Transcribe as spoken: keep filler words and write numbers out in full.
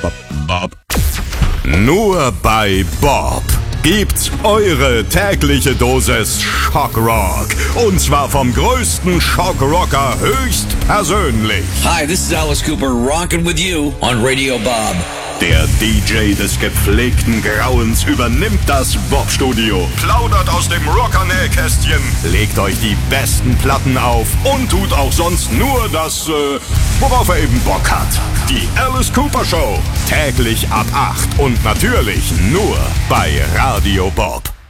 Bob, Bob. Nur bei Bob gibt's eure tägliche Dosis Schockrock. Und zwar vom größten Schockrocker höchstpersönlich. Hi, this is Alice Cooper, rockin' with you on Radio Bob. Der D J des gepflegten Grauens übernimmt das Bob-Studio, plaudert aus dem Rocker-Nähkästchen, legt euch die besten Platten auf und tut auch sonst nur das, äh, worauf er eben Bock hat. Die Alice Cooper Show, täglich ab acht und natürlich nur bei Radio Bob.